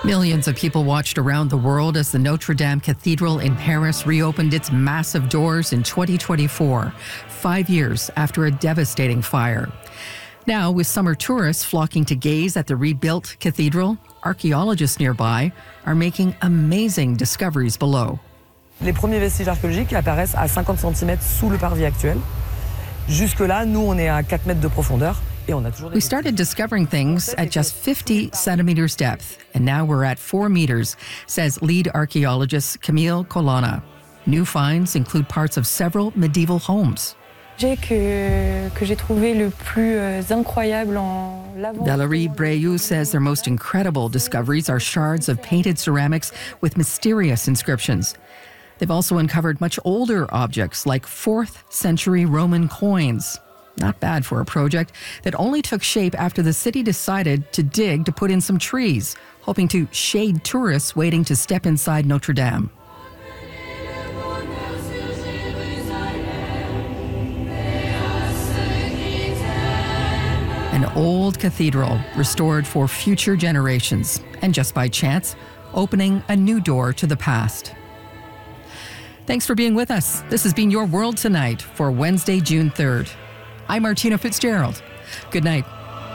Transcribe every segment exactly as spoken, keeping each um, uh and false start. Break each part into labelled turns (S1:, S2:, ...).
S1: Millions of people watched around the world as the Notre Dame Cathedral in Paris reopened its massive doors in twenty twenty-four, five years after a devastating fire. Now, with summer tourists flocking to gaze at the rebuilt cathedral, archaeologists nearby are making amazing discoveries below.
S2: Les premiers vestiges archéologiques apparaissent à cinquante centimètres sous le parvis actuel. Jusque-là, nous, on est à quatre mètres de profondeur.
S1: We started discovering things at just fifty centimeters depth, and now we're at four meters, says lead archaeologist Camille Colonna. New finds include parts of several medieval homes.
S3: Que, que j'ai trouvé le plus incroyable en
S1: Valerie Breyoux says their most incredible discoveries are shards of painted ceramics with mysterious inscriptions. They've also uncovered much older objects like fourth century Roman coins. Not bad for a project that only took shape after the city decided to dig to put in some trees, hoping to shade tourists waiting to step inside Notre Dame. An old cathedral restored for future generations, and just by chance, opening a new door to the past. Thanks for being with us. This has been Your World Tonight for Wednesday, June third. I'm Martina Fitzgerald. Good night.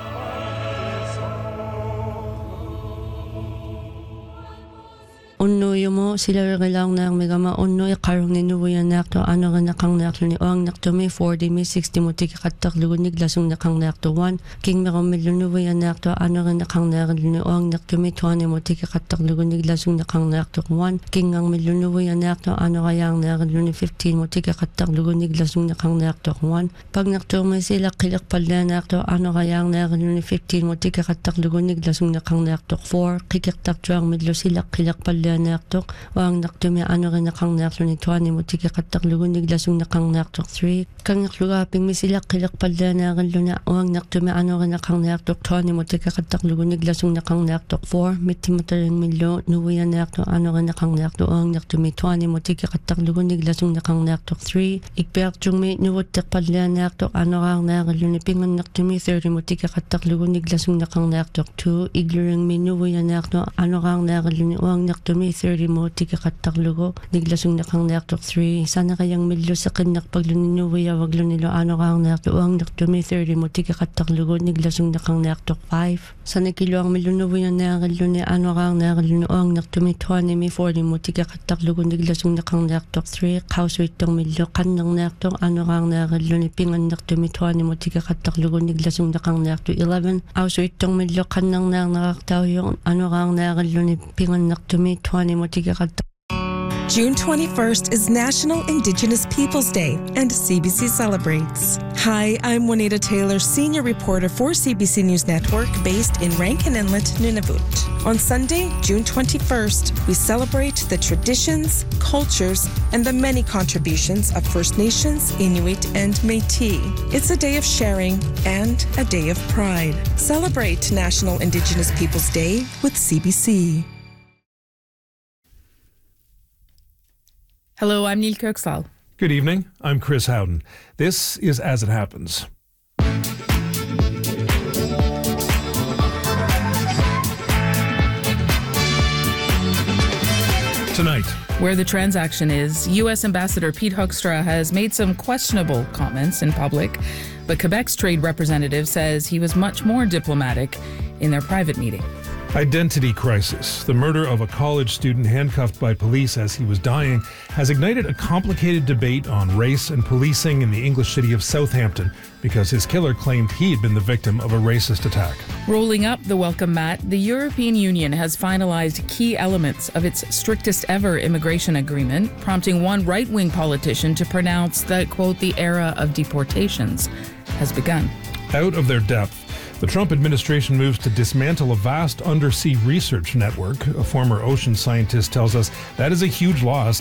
S4: Onnoy mo sila relang nang megama onnoy karong ni nuyan nakto ano nga nakang nakto ni oang nakto me forty me sixty mo tika katak lugunig lasong nakang nakto one king me komelo nuyan nakto ano nga nakang nakto ni oang nakto me twenty mo tika katak lugunig lasong nakang nakto one king ang melo nuyan nakto ano kayang nakto ni fifteen mo tika katak lugunig lasong nakang nakto one pag nakto me sila kilak pala nakto ano kayang nakto ni fifteen mo tika katak lugunig lasong nakang nakto four kikak tak tuang melo sila kilak pala naktok wang nakto mi ano nga nakang nakto ni twenty mo tika katak lugunig lasong nakang nakto three kang naklugaping mi sila kilak pala nakalo na wang nakto mi ano nga nakang nakto twenty mo tika katak lugunig lasong nakang nakto four miti matalang milo nuyan nakto ano nga nakang nakto wang nakto mi twenty mo tika katak lugunig lasong nakang nakto three ikpeak chung mi nuwat tak pala nakto ano nga nakalo ni pingan nakto mi thirty mo tika katak lugunig lasong nakang nakto two igluring mi nuyan nakto ano nga nakalo ni wang nakto mi thirty mo tika katak lugo niglasong nakang nakto three sana kayang milo sa kinak paglununuya waglo nilo ano kang nakto ang nakto mi thirty mo tika katak lugo niglasong nakang nakto five sana kilo ang milunuya nakalo ni ano kang nakalo ang nakto mi twenty mi forty mo tika katak lugo niglasong nakang nakto three kauswit tong milo kanang nakto ano kang nakalo ni pingan nakto mi twenty mo tika katak lugo niglasong nakang nakto eleven auswit tong milo kanang nang nakaktaw yung ano kang nakalo ni pingan nakto mi twenty mo tika katak.
S5: June twenty-first is National Indigenous Peoples Day, and C B C celebrates. Hi, I'm Juanita Taylor, senior reporter for C B C News Network, based in Rankin Inlet, Nunavut. On Sunday, June twenty-first, we celebrate the traditions, cultures, and the many contributions of First Nations, Inuit, and Métis. It's a day of sharing and a day of pride. Celebrate National Indigenous Peoples Day with C B C.
S6: Hello, I'm Neil Kirksall.
S7: Good evening. I'm Chris Howden. This is As It Happens. Tonight,
S6: where the transaction is, U S Ambassador Pete Hoekstra has made some questionable comments in public, but Quebec's trade representative says he was much more diplomatic in their private meeting.
S7: Identity crisis. The murder of a college student handcuffed by police as he was dying has ignited a complicated debate on race and policing in the English city of Southampton because his killer claimed he'd been the victim of a racist attack.
S6: Rolling up the welcome mat, the European Union has finalized key elements of its strictest ever immigration agreement, prompting one right-wing politician to pronounce that, quote, the era of deportations has begun.
S7: Out of their depth, the Trump administration moves to dismantle a vast undersea research network. A former ocean scientist tells us that is a huge loss.